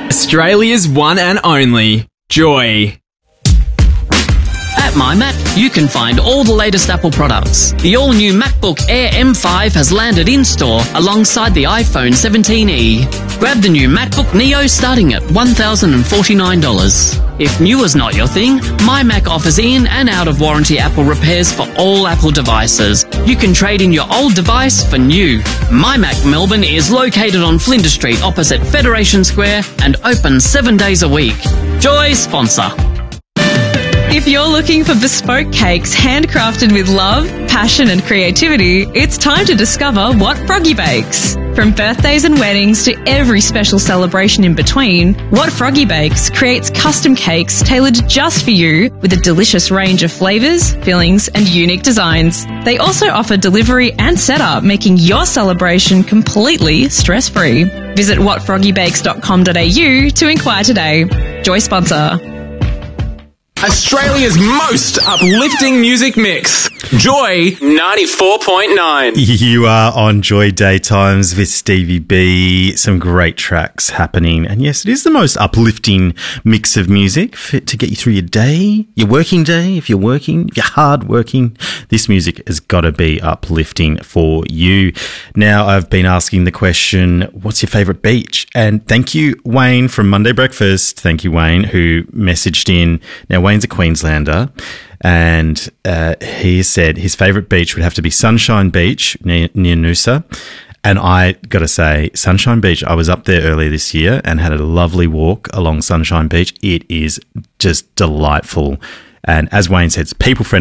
Australia's one and only Joy. At MyMac, you can find all the latest Apple products. The all-new MacBook Air M5 has landed in-store alongside the iPhone 17e. Grab the new MacBook Neo starting at $1,049. If new is not your thing, MyMac offers in and out-of-warranty Apple repairs for all Apple devices. You can trade in your old device for new. MyMac Melbourne is located on Flinders Street opposite Federation Square and open 7 days a week. Joy sponsor. If you're looking for bespoke cakes handcrafted with love, passion and creativity, it's time to discover What Froggy Bakes. From birthdays and weddings to every special celebration in between, What Froggy Bakes creates custom cakes tailored just for you with a delicious range of flavours, fillings and unique designs. They also offer delivery and setup, making your celebration completely stress-free. Visit whatfroggybakes.com.au to inquire today. Joy sponsor. Australia's most uplifting music mix. Joy 94.9. You are on Joy Daytimes with Stevie B. Some great tracks happening. And yes, it is the most uplifting mix of music fit to get you through your day, your working day. If you're working, if you're hard working, this music has got to be uplifting for you. Now, I've been asking the question, what's your favourite beach? And thank you, Wayne from Monday Breakfast. Thank you, Wayne, who messaged in. Now, Wayne's a Queenslander, and he said his favourite beach would have to be Sunshine Beach near Noosa. And I got to say, Sunshine Beach, I was up there earlier this year and had a lovely walk along Sunshine Beach. It is just delightful. And as Wayne said, it's people-friendly.